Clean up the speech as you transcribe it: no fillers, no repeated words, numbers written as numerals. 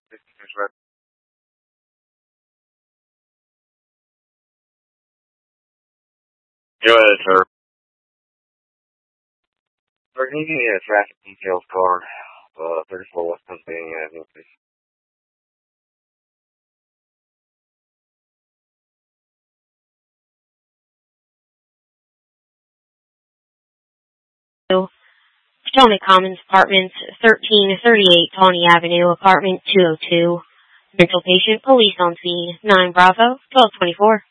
Go ahead, sir. Sir, can you give me a traffic details card? 34 West Pennsylvania Avenue, please. Potomac Commons Apartments, 1338 Tawny Avenue, Apartment 202. Mental patient, police on scene, 9 Bravo, 1224.